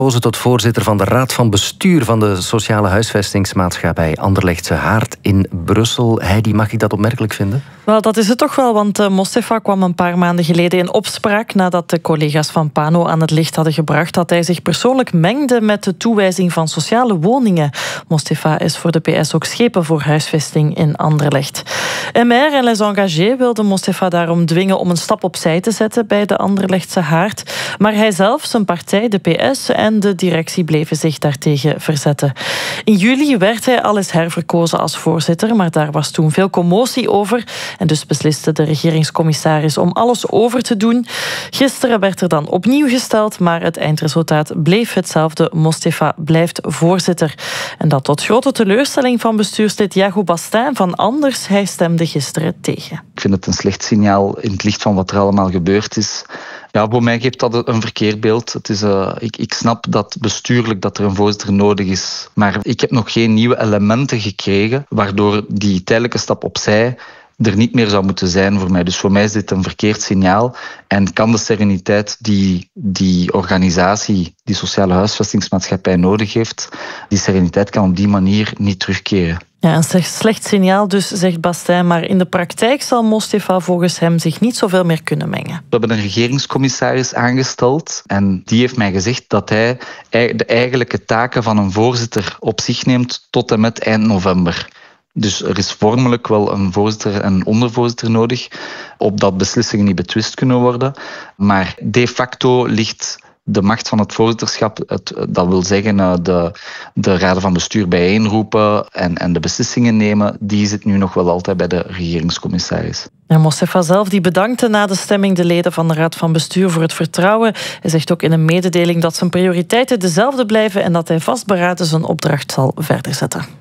Gekozen tot voorzitter van de Raad van Bestuur van de Sociale Huisvestingsmaatschappij Anderlechtse Haard in Brussel. Heidi, mag ik dat opmerkelijk vinden? Wel, dat is het toch wel, want Mostefa kwam een paar maanden geleden in opspraak nadat de collega's van PANO aan het licht hadden gebracht dat hij zich persoonlijk mengde met de toewijzing van sociale woningen. Mostefa is voor de PS ook schepen voor huisvesting in Anderlecht. MR en Les Engagés wilden Mostefa daarom dwingen om een stap opzij te zetten bij de Anderlechtse Haard. Maar hij zelf, zijn partij, de PS en de directie bleven zich daartegen verzetten. In juli werd hij al eens herverkozen als voorzitter, maar daar was toen veel commotie over. En dus besliste de regeringscommissaris om alles over te doen. Gisteren werd er dan opnieuw gesteld, maar het eindresultaat bleef hetzelfde. Mostefa blijft voorzitter. En dat tot grote teleurstelling van bestuurslid Yaghou Bastin van Anders. Hij stemde gisteren tegen. Ik vind het een slecht signaal in het licht van wat er allemaal gebeurd is. Ja, voor mij geeft dat een verkeerd beeld. Het is, ik snap dat bestuurlijk dat er een voorzitter nodig is. Maar ik heb nog geen nieuwe elementen gekregen waardoor die tijdelijke stap opzij er niet meer zou moeten zijn voor mij. Dus voor mij is dit een verkeerd signaal. En kan de sereniteit die organisatie, die sociale huisvestingsmaatschappij nodig heeft, die sereniteit kan op die manier niet terugkeren. Ja, een slecht signaal dus, zegt Bastin. Maar in de praktijk zal Mostefa volgens hem zich niet zoveel meer kunnen mengen. We hebben een regeringscommissaris aangesteld en die heeft mij gezegd dat hij de eigenlijke taken van een voorzitter op zich neemt tot en met eind november. Dus er is vormelijk wel een voorzitter en een ondervoorzitter nodig, opdat beslissingen niet betwist kunnen worden. Maar de facto ligt de macht van het voorzitterschap, dat wil zeggen de raden van bestuur bijeenroepen en de beslissingen nemen, die zit nu nog wel altijd bij de regeringscommissaris. En Mostefa zelf die bedankte na de stemming de leden van de Raad van Bestuur voor het vertrouwen. Hij zegt ook in een mededeling dat zijn prioriteiten dezelfde blijven en dat hij vastberaden zijn opdracht zal verder zetten.